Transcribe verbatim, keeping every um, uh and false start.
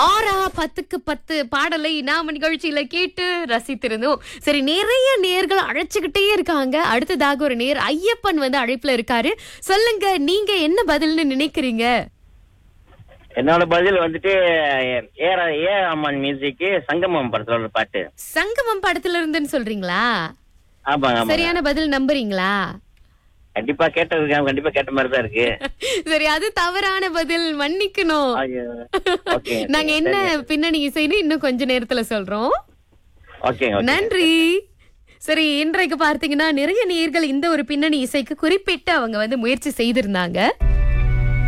ஆறா பத்துக்கு பத்து பாடலை நாம நிகழ்ச்சியில கேட்டு ரசித்திருந்தோம். சரி, நிறைய நேர்கள் அழைச்சுக்கிட்டே இருக்காங்க. அடுத்ததாக ஒரு நேர் ஐயப்பன் வந்து அழைப்புல இருக்காரு. சொல்லுங்க, நீங்க என்ன பதில்னு நினைக்கிறீங்க? என்னோட பதில் வந்துட்டு ஏ ஏ அம்மன் மியூசிக் சங்கமம் படத்துல உள்ள பாட்டு. சங்கமம் படத்துல இருந்துன்னு சொல்றீங்களா? ஆமாங்க ஆமாங்க. சரியான பதில் நம்புறீங்களா? கண்டிப்பா கேட்டதுக்கு கண்டிப்பா கேட்ட மாதிரி தான் இருக்கு. சரி, அது தவறான பதில், மன்னிக்கணும். ஐயோ. ஓகே, நாங்க என்ன சரி. பின்னணி இசைன்னு இன்னும் கொஞ்ச நேரத்துல சொல்றோம். Okay, okay. நன்றி. சரி, இன்றைக்கு பார்த்தீங்கன்னா நிறைய நேயர்கள் இந்த ஒரு பின்னணி இசைக்கு குறிப்பிட்டு அவங்க வந்து முயற்சி செய்திருந்தாங்க.